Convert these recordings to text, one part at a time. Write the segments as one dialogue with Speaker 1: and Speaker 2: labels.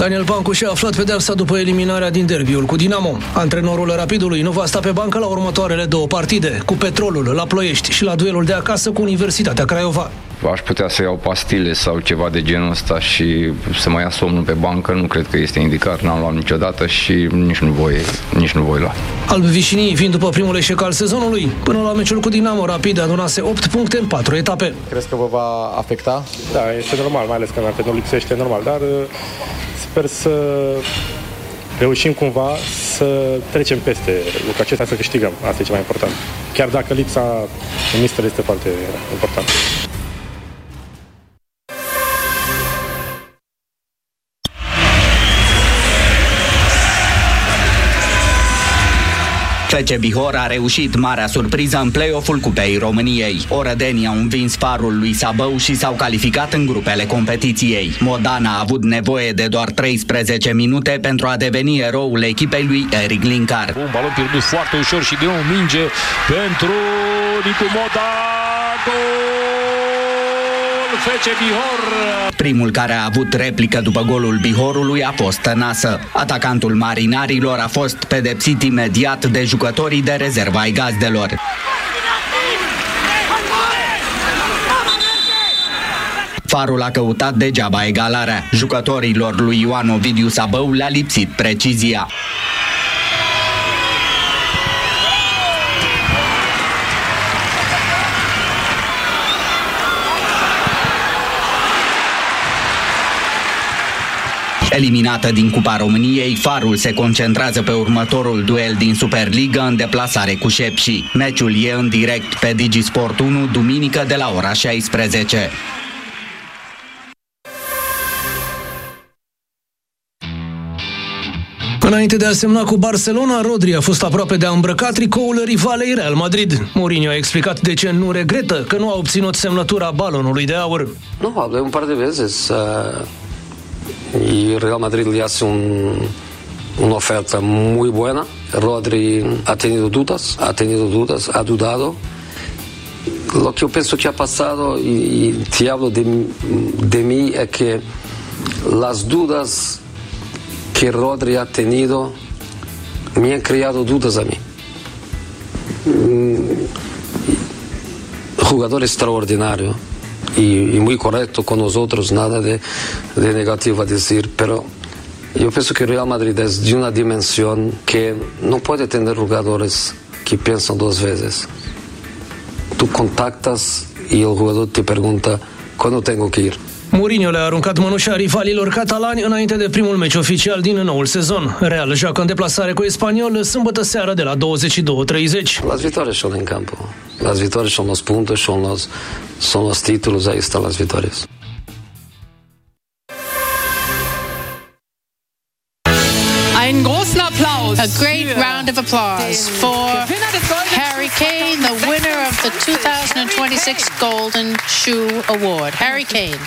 Speaker 1: Daniel Pancu și-a aflat pedeapsa după eliminarea din derbiul cu Dinamo. Antrenorul Rapidului nu va sta pe bancă la următoarele două partide, cu Petrolul la Ploiești și la duelul de acasă cu Universitatea Craiova.
Speaker 2: Aș putea să iau pastile sau ceva de genul ăsta și să mai ia somnul pe bancă, nu cred că este indicat, n-am luat niciodată și nici nu voi lua.
Speaker 1: Alb-vișinii vin după primul eșec al sezonului. Până la meciul cu Dinamo, Rapid adunase 8 puncte în 4 etape.
Speaker 3: Crezi că vă va afecta? Da, este normal, mai ales că nu lipsește, normal, dar sper să reușim cumva să trecem peste lucrul acesta, să câștigăm. Asta e cel mai important. Chiar dacă lipsa în mister este foarte importantă.
Speaker 4: FC Bihor a reușit marea surpriză în play-off-ul Cupei României. Orădenii au învins Farul lui Sabău și s-au calificat în grupele competiției. Modan a avut nevoie de doar 13 minute pentru a deveni eroul echipei lui Eric Lincar.
Speaker 5: Un balon pierdut foarte ușor și de o minge pentru Nicu Modan. Gol! FC Bihor!
Speaker 4: Primul care a avut replică după golul Bihorului a fost Tănasă. Atacantul marinarilor a fost pedepsit imediat de jucătorii de rezervă ai gazdelor. Farul a căutat degeaba egalarea. Jucătorilor lui Ioan Ovidiu Sabău le-a lipsit precizia. Eliminată din Cupa României, Farul se concentrează pe următorul duel din Superliga în deplasare cu Șepși. Meciul e în direct pe Digisport 1, duminică de la ora 16.
Speaker 1: Înainte de a semna cu Barcelona, Rodri a fost aproape de a îmbrăca tricoul rivalei Real Madrid. Mourinho a explicat de ce nu regretă că nu a obținut semnătura balonului de aur.
Speaker 6: Nu, hablé un par de veces. Y Real Madrid le hace una oferta muy buena. Rodri ha tenido dudas, ha dudado. Lo que yo pienso que ha pasado, y te hablo de mí, es que las dudas que Rodri ha tenido me han creado dudas a mí. Jugador extraordinario. Y muy correcto con nosotros, nada de negativo a decir, pero yo pienso que Real Madrid es de una dimensión que no puede tener jugadores que piensan dos veces. Tú contactas y el jugador te pregunta ¿cuándo tengo que ir?
Speaker 1: Mourinho le-a aruncat mănușa rivalilor catalani înainte de primul meci oficial din noul sezon. Real joacă în deplasare cu Espanyol sâmbătă seară de la 22:30.
Speaker 6: Las victorias son en campo. Las victorias son los puntos, son los títulos, ahí están las victorias.
Speaker 7: Einen großen Applaus. A great round of applause for Harry Kane, the winner of the 2026 Golden Shoe Award. Harry Kane.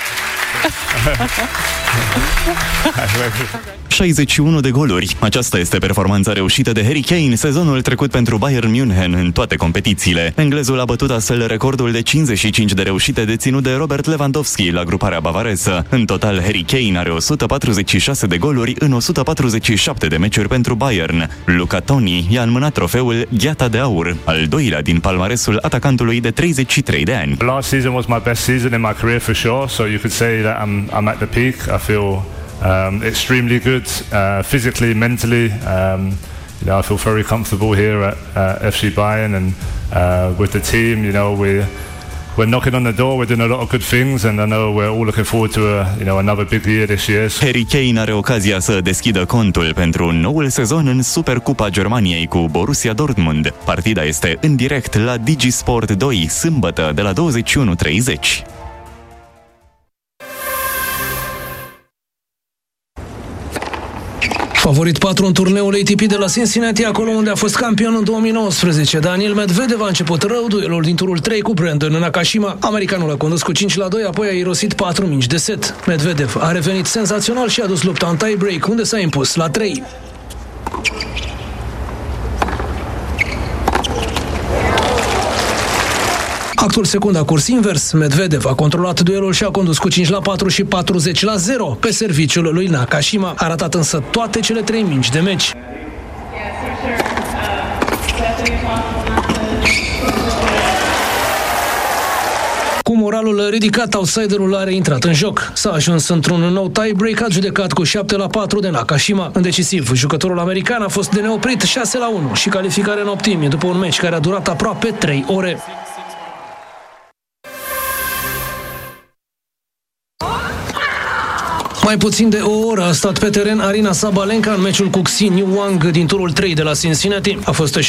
Speaker 8: 61 de goluri. Aceasta este performanța reușită de Harry Kane sezonul trecut pentru Bayern München în toate competițiile. Englezul a bătut astfel recordul de 55 de reușite deținut de Robert Lewandowski la gruparea bavareză. În total, Harry Kane are 146 de goluri în 147 de meciuri pentru Bayern. Luca Toni i-a înmânat trofeul Gheata de Aur, al doilea din palmaresul atacantului de 33 de ani.
Speaker 9: Last season was my best season in my career for sure, so you could say that I'm at the peak. I feel extremely good, physically, mentally. I feel very comfortable here at FC Bayern and with the team. We're knocking on the door. We're doing a lot of good things, and I know we're all looking forward to another big year this year.
Speaker 8: Harry Kane are ocazia să deschidă contul pentru noul sezon în Supercupa Germaniei cu Borussia Dortmund. Partida este în direct la Digisport 2, sâmbătă de la 21:30.
Speaker 1: Favorit 4 în turneul ATP de la Cincinnati, acolo unde a fost campion în 2019. Daniil Medvedev a început rău duelul din turul 3 cu Brandon Nakashima. Americanul a condus cu 5-2, apoi a irosit 4 mingi de set. Medvedev a revenit senzațional și a dus lupta în tie-break, unde s-a impus la 3. Actul secund a curs invers. Medvedev a controlat duelul și a condus cu 5-4 și 40-0 pe serviciul lui Nakashima. A ratat însă toate cele 3 mingi de meci. Cu moralul ridicat, outsiderul a reintrat în joc. S-a ajuns într-un nou tie-break adjudecat cu 7-4 de Nakashima. În decisiv, jucătorul american a fost de neoprit 6-1 și calificare în optimi după un meci care a durat aproape 3 ore. Mai puțin de o oră a stat pe teren Aryna Sabalenka în meciul cu Xi Wang din turul 3 de la Cincinnati. A fost